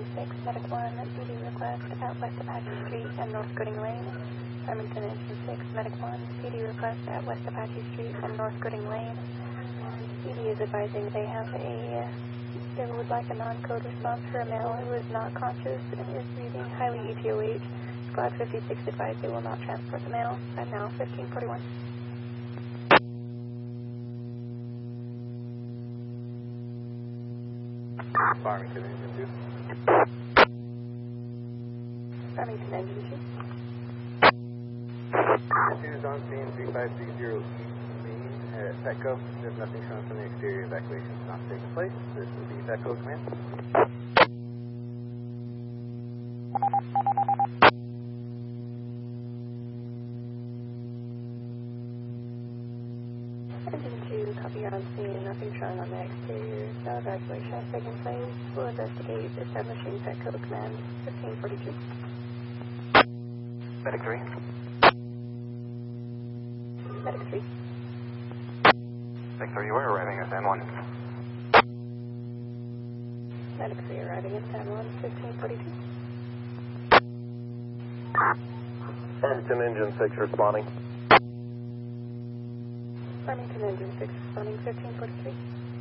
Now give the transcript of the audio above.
6, Medic 1, PD request at West Apache Street and North Gooding Lane. Farmington Engine 6, Medic 1, PD request at West Apache Street and North Gooding Lane. PD is advising they would like a non-code response for a male who is not conscious and is breathing highly ETOH. Squad 56 advised they will not transport the male. At now 1541. Farmington Engine 2. Farmington Engine 2 is on scene 3530 main at Petco. There's nothing shown from the exterior. Evacuation is not taking place. This will be Petco command. Engine 2, copy on scene. Nothing shown on the exterior. No evacuation has taken place. We'll investigate establishing Petco command 1542. Medic 3. Medic 3. Medic 3, you are arriving at San Juan. Medic 3 arriving at San Juan 1542. Farmington Engine 6 responding. Farmington Engine 6 responding 1543.